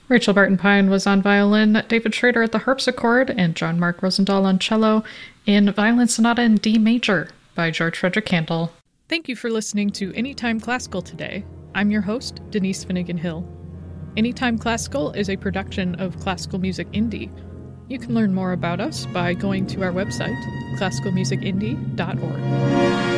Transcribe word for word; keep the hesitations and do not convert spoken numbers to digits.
Rachel Barton Pine was on violin, David Schrader at the harpsichord, and John Mark Rosendahl on cello in Violin Sonata in D Major by George Frederick Handel. Thank you for listening to Anytime Classical today. I'm your host, Denise Finnegan Hill. Anytime Classical is a production of Classical Music Indie. You can learn more about us by going to our website, classical music indie dot org.